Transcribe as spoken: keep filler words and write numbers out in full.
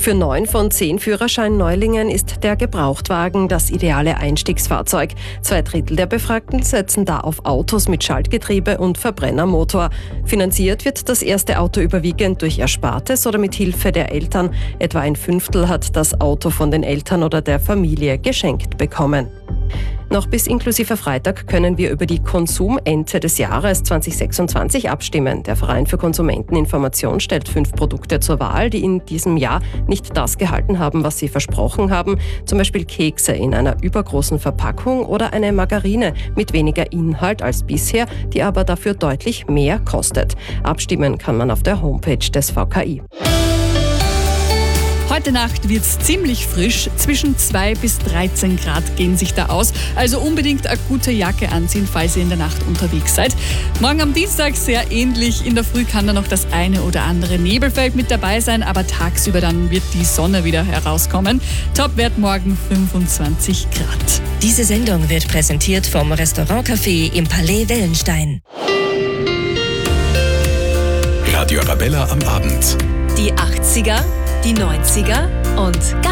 Für neun von zehn Führerschein-Neulingen ist der Gebrauchtwagen das ideale Einstiegsfahrzeug. Zwei Drittel der Befragten setzen da auf Autos mit Schaltgetriebe und Verbrennermotor. Finanziert wird das erste Auto überwiegend durch Erspartes oder mit Hilfe der Eltern. Etwa ein Fünftel hat das Auto von den Eltern oder der Familie geschenkt bekommen. Noch bis inklusive Freitag können wir über die Konsumente des Jahres zwanzig sechsundzwanzig abstimmen. Der Verein für Konsumenteninformation stellt fünf Produkte zur Wahl, die in diesem Jahr nicht das gehalten haben, was sie versprochen haben. Zum Beispiel Kekse in einer übergroßen Verpackung oder eine Margarine mit weniger Inhalt als bisher, die aber dafür deutlich mehr kostet. Abstimmen kann man auf der Homepage des V K I. Heute Nacht wird es ziemlich frisch, zwischen zwei bis dreizehn Grad gehen sich da aus. Also unbedingt eine gute Jacke anziehen, falls ihr in der Nacht unterwegs seid. Morgen am Dienstag sehr ähnlich. In der Früh kann da noch das eine oder andere Nebelfeld mit dabei sein, aber tagsüber dann wird die Sonne wieder herauskommen. Topwert morgen fünfundzwanzig Grad. Diese Sendung wird präsentiert vom Restaurant-Café im Palais Wellenstein. Radio Arabella am Abend. Die achtziger, die neunziger und